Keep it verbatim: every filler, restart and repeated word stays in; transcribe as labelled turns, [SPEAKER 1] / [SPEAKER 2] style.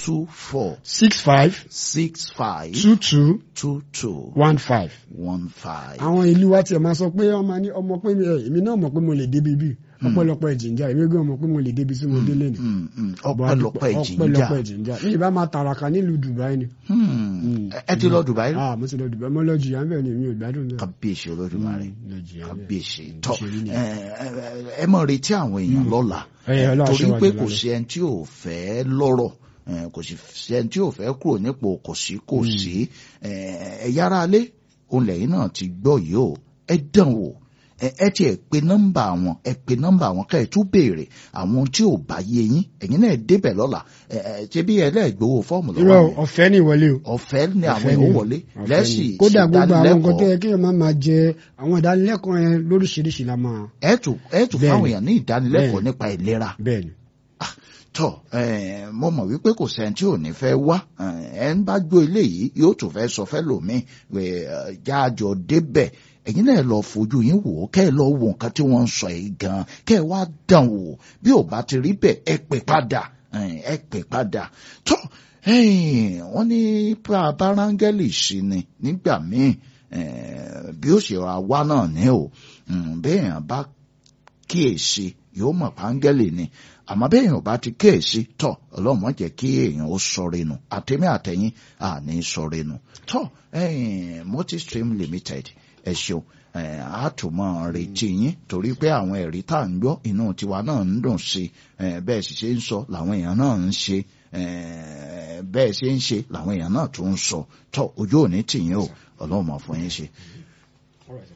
[SPEAKER 1] two four
[SPEAKER 2] six five
[SPEAKER 1] six five
[SPEAKER 2] two two
[SPEAKER 1] two two
[SPEAKER 2] one five.
[SPEAKER 1] one five.
[SPEAKER 2] àwọn ìlú wa tiẹ̀ máa sọ pé ọmọ ní ọmọ pé èmi náà mọ̀ pé mo lè débi bí ọpẹ́lọpẹ́ ìjìnjà èmi gan mọ̀ pé mo lè débi tí mo délé ni.
[SPEAKER 1] ọpẹ́lọpẹ́ ìjìnjà
[SPEAKER 2] ọpẹ́lọpẹ́ ìjìnjà ní ìbá máa tàràkà nílùú Dubai ni.
[SPEAKER 1] ẹ ti lọ Dubai.
[SPEAKER 2] ah mo ti lọ Dubai mo lọ jìyà ń bẹ̀ ni mi ò gbádùn náà.
[SPEAKER 1] kábíyèsí Olódùmarè kábíyèsí tọ ẹ mọ̀ retí àwọn èèyàn lọ́la torí pé kò sí ẹni tí ò fẹ́ lọ́rọ̀ kò sí ẹni tí ò fẹ́ kúrò nípò kò sí kò sí ẹ̀yára alẹ́ òun lẹ́yìn náà ti gbọ́ yìí o ẹ dán wò ẹ tiẹ̀ pe nọ́mbà wọn ẹ pe nọ́mbà wọn ká ẹ tún béèrè àwọn tí ò bá yé yín ẹ̀yin náà débẹ̀ lọ́la ṣé bí ẹlẹ́gbẹ̀wò fọ́ọ̀mù lọ́wọ́
[SPEAKER 2] irọ́ ọ̀fẹ́ ni ìwọlé o
[SPEAKER 1] ọ̀fẹ́ ni àwọn èèyàn wọlé lẹ́sì
[SPEAKER 2] kódà gbogbo àwọn nǹkan tó yẹ kí ẹ má máa jẹ àwọn ìdánilẹ́kọ̀ọ́ yẹn lóríṣiríṣi la máa.
[SPEAKER 1] ẹ tún ẹ tún fáwọn èèyàn ní ìdánilẹ́kọ̀ọ́ nípa ìlera.
[SPEAKER 2] bẹ́ẹ̀ni
[SPEAKER 1] tọ mo mọ̀ wípé kò sẹ́ni tí ò ní fẹ́ wá ẹ ń bá gbọ́ eléyìí yóò tún fẹ́ sọ fẹ́ lòmíì jáàjọ débẹ̀ ẹ̀yin náà lọ fojú yín wò ó kẹ́ ẹ lọ wo nǹkan tí wọ́n ń sọ yìí gan kẹ́ ẹ wá dán wò bí ò bá ti rí bẹ́ẹ̀ ẹ pè padà ẹ pè padà tó wọ́n ní abárángẹ́lì sí ni nígbà míì bí ó ṣe wá náà ní o béèyàn bá kíyèsí yóò mọ̀ pángẹ́lì ni àmọ́ béèyàn bá ti kíyèsí tọ̀ Ọlọ́run má jẹ́ kí èèyàn ó sọ̀rọ̀ inú àtẹ̀mí àtẹ̀yìn àní sọ̀rọ̀ inú tọ̀ Multistream Limited ẹ ṣeun àtúmọ̀ retí yín torí pé àwọn ẹ̀rí tá à ń gbọ́ inú tiwa náà ń dùn sí i bẹ́ẹ̀ sì ṣe ń sọ làwọn èèyàn náà ń ṣe bẹ́ẹ̀ ṣe ń ṣe làwọn èèyàn náà tún ń sọ tọ́ ojú òní tì yín o Ọlọ́run máa fún yín ṣe.